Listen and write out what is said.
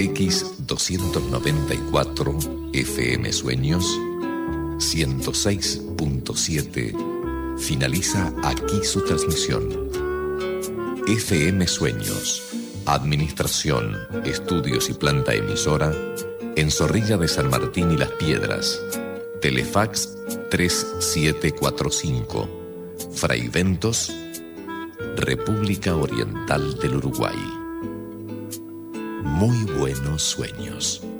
LX294 FM Sueños 106.7 finaliza aquí su transmisión. FM Sueños, Administración, Estudios y Planta Emisora en Zorrilla de San Martín y Las Piedras. Telefax 3745, Fray Ventos, República Oriental del Uruguay. Muy buenos sueños.